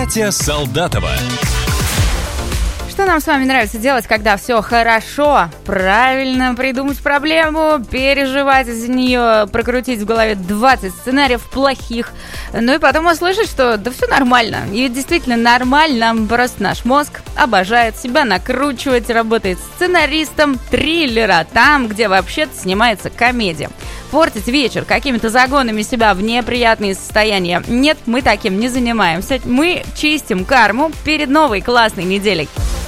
Катя Солдатова. Что нам с вами нравится делать, когда все хорошо? Правильно придумать проблему, переживать из-за нее, прокрутить в голове 20 сценариев плохих, ну и потом услышать, что да все нормально. И ведь действительно нормально, просто наш мозг обожает себя накручивать, работает сценаристом триллера, там, где вообще-то снимается комедия. Портить вечер какими-то загонами себя в неприятные состояния. Нет, мы таким не занимаемся. Мы чистим карму перед новой классной неделей.